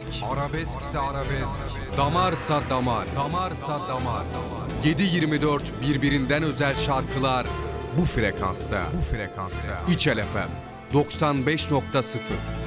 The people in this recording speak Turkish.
Arabeskse arabesk, damarsa damar, damarsa damar. 7/24 birbirinden özel şarkılar bu frekansta. İçel FM 95.0.